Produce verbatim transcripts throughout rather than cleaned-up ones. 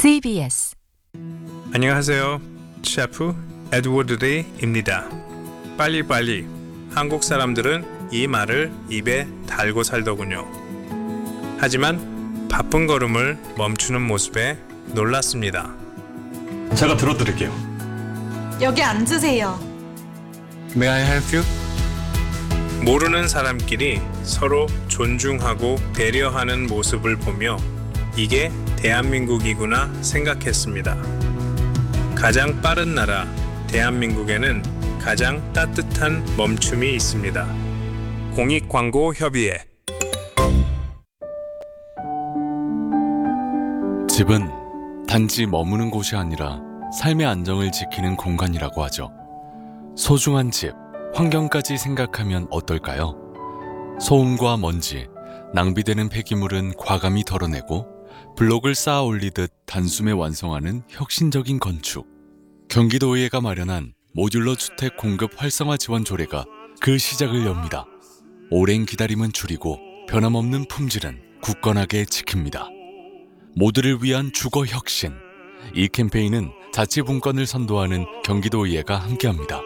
씨비에스 안녕하세요. 셰프 에드워드 리입니다. 빨리빨리. 한국 사람들은 이 말을 입에 달고 살더군요. 하지만 바쁜 걸음을 멈추는 모습에 놀랐습니다. 제가 들어드릴게요. 여기 앉으세요. May I help you? 모르는 사람끼리 서로 존중하고 배려하는 모습을 보며 이게 대한민국이구나 생각했습니다. 가장 빠른 나라 대한민국에는 가장 따뜻한 멈춤이 있습니다. 공익광고협의회. 집은 단지 머무는 곳이 아니라 삶의 안정을 지키는 공간이라고 하죠. 소중한 집, 환경까지 생각하면 어떨까요? 소음과 먼지, 낭비되는 폐기물은 과감히 덜어내고 블록을 쌓아 올리듯 단숨에 완성하는 혁신적인 건축. 경기도의회가 마련한 모듈러 주택 공급 활성화 지원 조례가 그 시작을 엽니다. 오랜 기다림은 줄이고 변함없는 품질은 굳건하게 지킵니다. 모두를 위한 주거 혁신. 이 캠페인은 자치분권을 선도하는 경기도의회가 함께합니다.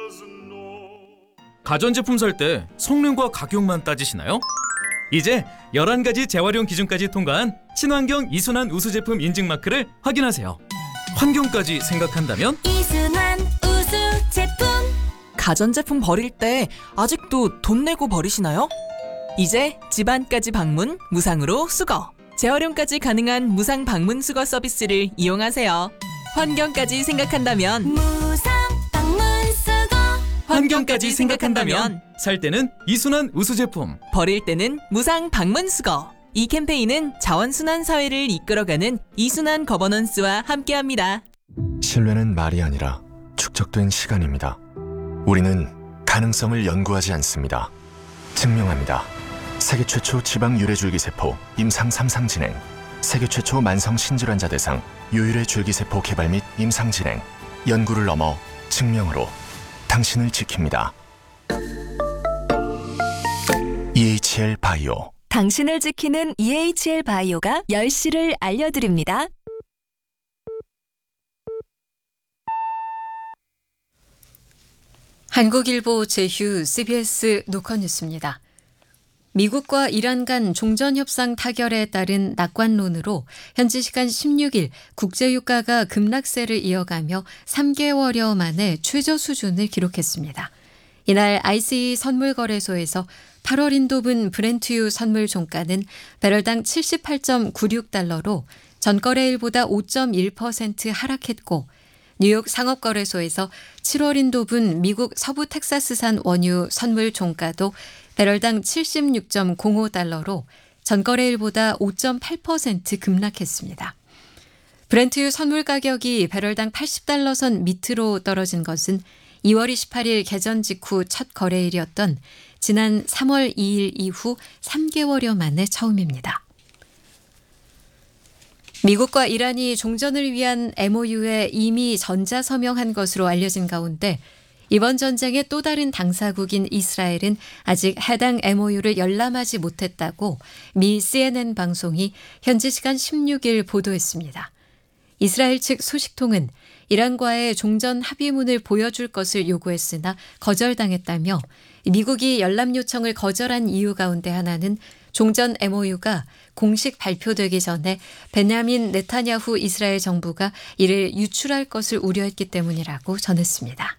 가전제품 살 때 성능과 가격만 따지시나요? 이제 열한 가지 재활용 기준까지 통과한 친환경 이순환 우수 제품 인증 마크를 확인하세요. 환경까지 생각한다면 이순환 우수 제품. 가전제품 버릴 때 아직도 돈 내고 버리시나요? 이제 집안까지 방문 무상으로 수거. 재활용까지 가능한 무상 방문 수거 서비스를 이용하세요. 환경까지 생각한다면 무상 방문 수거. 환경까지 생각한다면 살 때는 이순환 우수 제품, 버릴 때는 무상 방문 수거. 이 캠페인은 자원순환 사회를 이끌어가는 이순환 거버넌스와 함께합니다. 신뢰는 말이 아니라 축적된 시간입니다. 우리는 가능성을 연구하지 않습니다. 증명합니다. 세계 최초 지방 유래줄기세포 임상 삼 상 진행, 세계 최초 만성 신질환자 대상 유일의 줄기세포 개발 및 임상 진행, 연구를 넘어 증명으로 당신을 지킵니다. 이에이치엘 바이오. 당신을 지키는 이에이치엘 바이오가 열 시를 알려드립니다. 한국일보 제휴 씨비에스 노컷뉴스입니다. 미국과 이란 간 종전협상 타결에 따른 낙관론으로 현지 시간 십육 일 국제유가가 급락세를 이어가며 삼 개월여 만에 최저 수준을 기록했습니다. 이날 아이씨이 선물거래소에서 팔월 인도분 브렌트유 선물 종가는 배럴당 칠십팔 점 구육 달러로 전거래일보다 오 점 일 퍼센트 하락했고, 뉴욕 상업거래소에서 칠월 인도분 미국 서부 텍사스산 원유 선물 종가도 배럴당 칠십육 점 공오 달러로 전거래일보다 오 점 팔 퍼센트 급락했습니다. 브렌트유 선물 가격이 배럴당 팔십 달러 선 밑으로 떨어진 것은 이월 이십팔일 개전 직후 첫 거래일이었던 지난 삼월 이일 이후 삼 개월여 만에 처음입니다. 미국과 이란이 종전을 위한 엠오유에 이미 전자서명한 것으로 알려진 가운데 이번 전쟁의 또 다른 당사국인 이스라엘은 아직 해당 엠오유를 열람하지 못했다고 미 씨엔엔 방송이 현지 시간 십육 일 보도했습니다. 이스라엘 측 소식통은 이란과의 종전 합의문을 보여줄 것을 요구했으나 거절당했다며 미국이 열람 요청을 거절한 이유 가운데 하나는 종전 엠오유가 공식 발표되기 전에 베냐민 네타냐후 이스라엘 정부가 이를 유출할 것을 우려했기 때문이라고 전했습니다.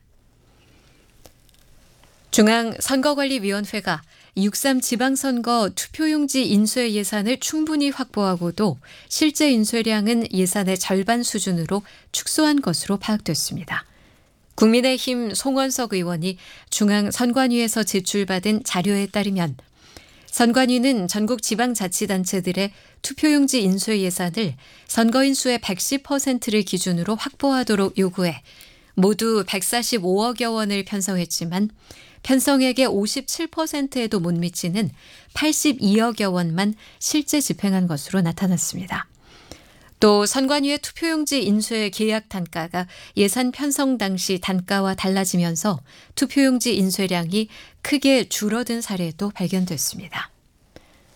중앙선거관리위원회가 육삼 지방선거 투표용지 인쇄 예산을 충분히 확보하고도 실제 인쇄량은 예산의 절반 수준으로 축소한 것으로 파악됐습니다. 국민의힘 송원석 의원이 중앙선관위에서 제출받은 자료에 따르면 선관위는 전국 지방자치단체들의 투표용지 인쇄 예산을 선거인 수의 백십 퍼센트를 기준으로 확보하도록 요구해 모두 백사십오억여 원을 편성했지만 편성액의 오십칠 퍼센트에도 못 미치는 팔십이억여 원만 실제 집행한 것으로 나타났습니다. 또 선관위의 투표용지 인쇄 계약 단가가 예산 편성 당시 단가와 달라지면서 투표용지 인쇄량이 크게 줄어든 사례도 발견됐습니다.